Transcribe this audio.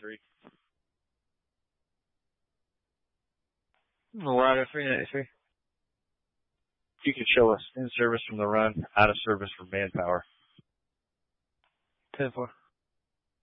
393. Laredo 393. You can show us in service from the run, out of service from manpower. 10-4.